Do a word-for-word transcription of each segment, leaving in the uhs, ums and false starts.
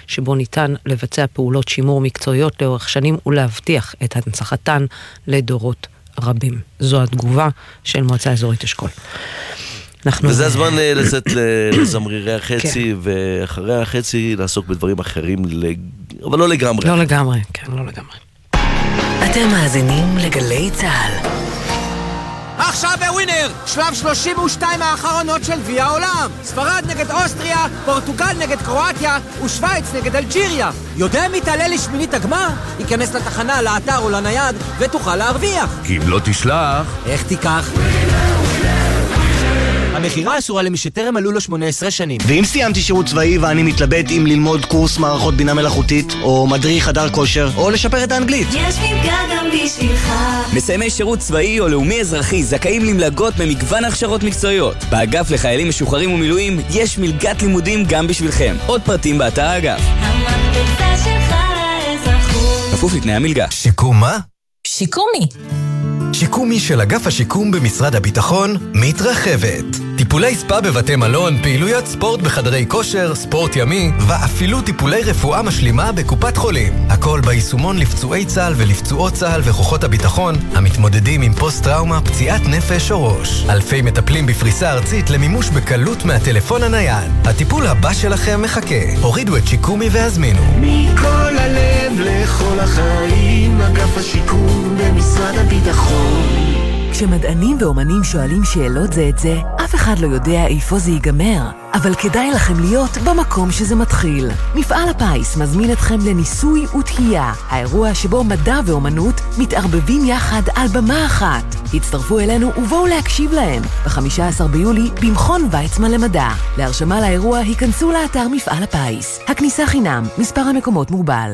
שבו ניתן לבצע פעולות שימור מקצועיות לאורך שנים ולהבטיח את הנצחתן לדורות רבים. זו התגובה של מועצה אזורית אשכול. וזה הזמן לצאת לזמרירי החצי, ואחרי החצי לעסוק בדברים אחרים, אבל לא לגמרי. לא לגמרי, כן, לא לגמרי. אתם מאזינים לגלי צהל. עכשיו בווינר, שלב שלושים ושתיים האחרונות של גביע העולם. ספרד נגד אוסטריה, פורטוגל נגד קרואטיה ושוויץ נגד אלג'יריה. יודע מי תעלה לשמינית הגמר? ייכנס לתחנה, לאתר או לנייד ותוכל להרוויח. כי אם לא תשלח... איך תיקח? המחירה אסורה למי שטרם מלאו לו שמונה עשרה שנים. ואם סיימתי שירות צבאי ואני מתלבט אם ללמוד קורס מערכות בינה מלאכותית, או מדריך חדר כושר, או לשפר את האנגלית. יש מלגה גם בשבילך. מסיימי שירות צבאי או לאומי אזרחי זכאים למלגות במגוון הכשרות מקצועיות. באגף לחיילים משוחררים ומילואים יש מלגת לימודים גם בשבילכם. עוד פרטים באתר האגף. המקפצה שלך לאזרחות. כפוף לתנאי המלגה. שיקום מה? שיקומי. שיקומי של אגף השיקום במשרד הביטחון מתרחבת. טיפולי ספה בבתי מלון, פעילויות ספורט בחדרי כושר, ספורט ימי, ואפילו טיפולי רפואה משלימה בקופת חולים. הכל ביישומון לפצועי צה"ל ולפצועות צה"ל וכוחות הביטחון המתמודדים עם פוסט-טראומה, פציעת נפש או ראש. אלפי מטפלים בפריסה ארצית למימוש בקלות מהטלפון הנייד. הטיפול הבא שלכם מחכה. הורידו את שיקומי והזמינו. מכל הלב לכל החיים, אגף השיקום במשרד הביטחון. כשמדענים ואומנים שואלים שאלות זה את זה, אף אחד לא יודע איפה זה ייגמר. אבל כדאי לכם להיות במקום שזה מתחיל. מפעל הפיס מזמין אתכם לניסוי ותהייה, האירוע שבו מדע ואומנות מתערבבים יחד על במה אחת. הצטרפו אלינו ובואו להקשיב להם. ב-חמישה עשר ביולי במכון ויצמן למדע. להרשמה לאירוע היכנסו לאתר מפעל הפיס. הכניסה חינם, מספר המקומות מוגבל.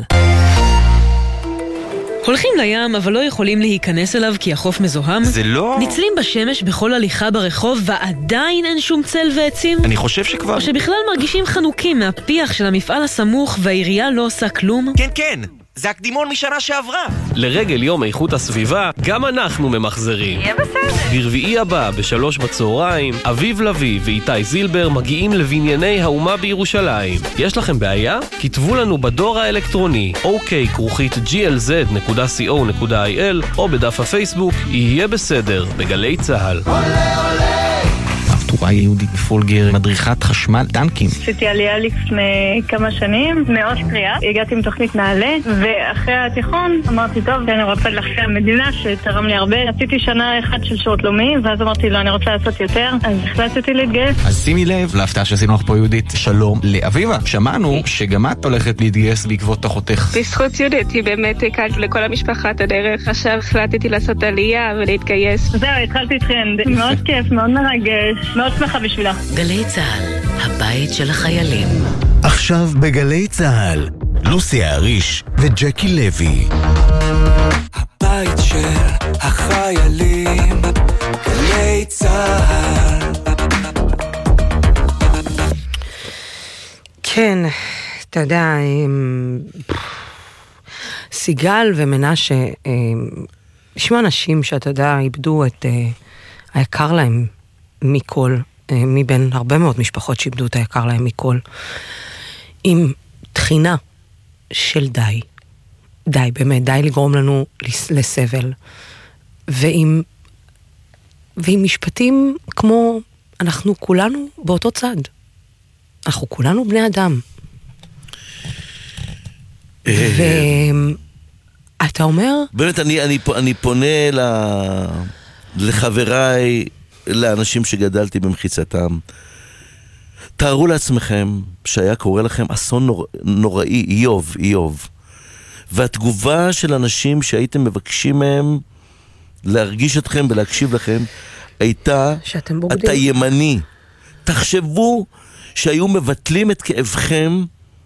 הולכים לים, אבל לא יכולים להיכנס אליו כי החוף מזוהם? זה לא... ניצלים בשמש בכל הליכה ברחוב ועדיין אין שום צל ועצים? אני חושב שכבר... או שבכלל מרגישים חנוקים מהפיח של המפעל הסמוך והעירייה לא עושה כלום? כן, כן! זה הקדימון משנה שעברה. לרגל יום איכות הסביבה, גם אנחנו ממחזרים. יהיה בסדר. ברביעי הבא, בשלוש בצהריים, אביב לוי ואיתי זילבר מגיעים לבנייני האומה בירושלים. יש לכם בעיה? כתבו לנו בדור האלקטרוני אוקיי כרוכית ג'י אל זד נקודה סי או נקודה איי אל או בדף הפייסבוק יהיה בסדר בגלי צהל. עולה עולה תורה יהודית בפולגר, מדריכת חשמל, טנקים. עשיתי עלייה לפני כמה שנים, מאוסטריה, הגעתי עם תוכנית נעלה, ואחרי התיכון אמרתי, טוב, אני רוצה להחזיר המדינה שתרם לי הרבה. עשיתי שנה אחת של שירות לאומי, ואז אמרתי, לא, אני רוצה לעשות יותר, אז החלטתי להתגייס. אז שימי לב, להפתעה שעשינו לך פה יהודית, שלום לאביבה. שמענו שגם את הולכת להתגייס בעקבות אחותך. בזכות יהודית, היא באמת הקלת לכל המשפחה את הדרך. עכשיו החלטתי לעשות עלייה ולהתגייס. זהו, התחלתי טרנד. מאוד כיף, מאוד מרגש. מאוד שמחה בשבילה. גלי צהל, הבית של החיילים. עכשיו בגלי צהל, לוסי האריש וג'קי לוי. הבית של החיילים, גלי צהל. כן, אתה יודע, סיגל ומנשה, ישמע אנשים שאתה יודע, איבדו את היקר להם מכל, מבין הרבה מאוד משפחות שאיבדו את היקר להם מכל, עם תחינה של די, די, באמת, די לגרום לנו לסבל, ועם, ועם משפטים כמו, אנחנו כולנו באותו צד, אנחנו כולנו בני אדם, ואתה אומר... באמת, אני, אני, אני פונה לחבריי, לאנשים שגדלתי במחיצתם. תארו לעצמכם שהיה קורה לכם אסון נור... נוראי, איוב, איוב. והתגובה של אנשים שהייתם מבקשים מהם להרגיש אתכם ולהקשיב לכם, הייתה, אתה ימני. תחשבו שהיו מבטלים את כאבכם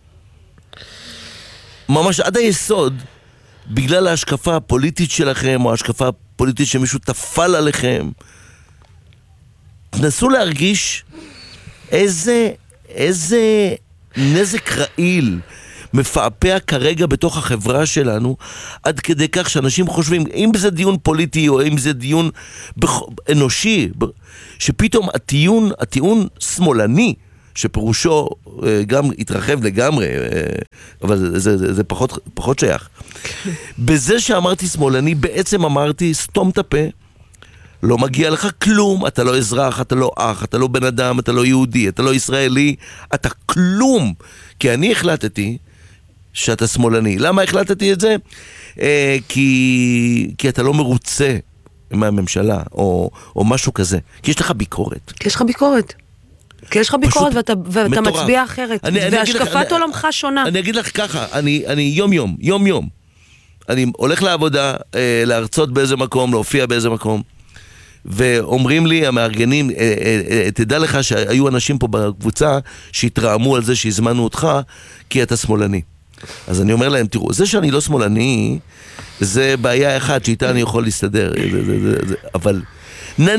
ממש עד היסוד, בגלל ההשקפה הפוליטית שלכם, או ההשקפה הפוליטית שמישהו תפל עליכם. תנסו להרגיש איזה, איזה נזק רעיל מפעפע כרגע בתוך החברה שלנו, עד כדי כך שאנשים חושבים, אם זה דיון פוליטי או אם זה דיון אנושי, שפתאום הטיעון, הטיעון שמאלני שפירושו גם התרחב לגמרי, אבל זה, זה, זה פחות, פחות שייך. בזה שאמרתי שמאלני, בעצם אמרתי, סתום את הפה, לא מגיע לך כלום, אתה לא אזרח, אתה לא אח, אתה לא בן אדם, אתה לא יהודי, אתה לא ישראלי, אתה כלום. כי אני החלטתי שאתה שמאלני. למה החלטתי את זה? אה, כי, כי אתה לא מרוצה מהממשלה, או, או משהו כזה. כי יש לך ביקורת. כי יש לך ביקורת. כי יש לך ביקורת ואתה, ואתה מצביע אחרת. אני, והשקפת אני, עולמך שונה. אני אגיד לך ככה, אני, אני יום יום, יום יום, אני הולך לעבודה, אה, להרצות באיזה מקום, להופיע באיזה מקום, ואומרים לי המארגנים, אה, אה, אה, תדע לך שהיו אנשים פה בקבוצה שהתרעמו על זה שהזמנו אותך, כי אתה שמאלני. אז אני אומר להם, תראו, זה שאני לא שמאלני, זה בעיה אחת שאיתה אני יכול להסתדר, זה, זה, זה, זה, אבל...